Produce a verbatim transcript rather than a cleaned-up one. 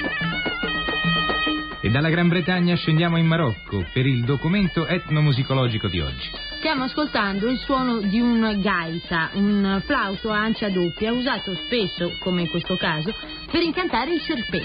E dalla Gran Bretagna scendiamo in Marocco per il documento etnomusicologico di oggi. Stiamo ascoltando il suono di un gaita, un flauto a ancia doppia, usato spesso, come in questo caso, per incantare il serpente.